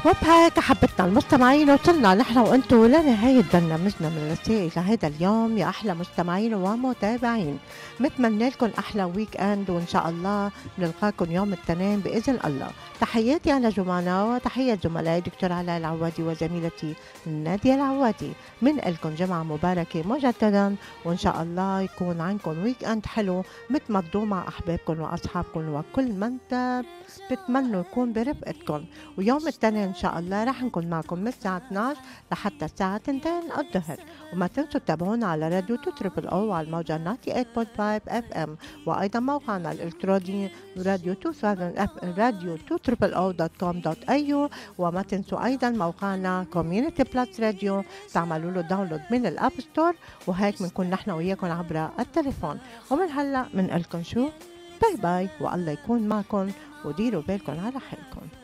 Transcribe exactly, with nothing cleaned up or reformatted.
وبهيك حبتنا المستمعين وصلنا نحن وانتم لنهاية برنامجنا من رسائل لهذا اليوم يا أحلى مستمعين ومتابعين. متمنى لكم أحلى ويك أند وإن شاء الله بنلقاكم يوم الاثنين بإذن الله. تحياتي أنا جمانة وتحية زملائي دكتور علاء العوادي وزميلتي نادية العوادي. من لكم جمعة مباركة مجددا وإن شاء الله يكون عندكم ويك أند حلو متمضوا مع أحبابكم وأصحابكم وكل من بتمنوا يكون برفقتكم. ويوم التاني إن شاء الله رح نكون معكم من الساعة اثنعش لحتى الساعة اثنين الظهر. وما تنسوا تتابعونا على راديو تو تريبل او على الموجة ثمانية وتسعين فاصلة خمسة اف ام، وأيضا موقعنا الإلكتروني راديو ألفين راديو تو تريبل او دوت كوم دوت اي يو. وما تنسوا أيضا موقعنا كوميونيتي بلس راديو تعملوا له داونلود من الأب ستور، وهيك بنكون نحن وياكم عبر التليفون. ومن هلا من لكم شو باي باي والله يكون معكم وديروا بالكم على حالكم.